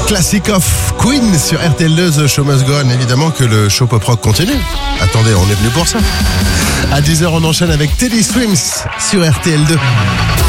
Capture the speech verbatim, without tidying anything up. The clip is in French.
Classic of Queen sur R T L deux, The Show Must Go On. Évidemment que le show pop rock continue. Attendez, on est venu pour ça. À dix heures, on enchaîne avec Teddy Swims sur R T L deux.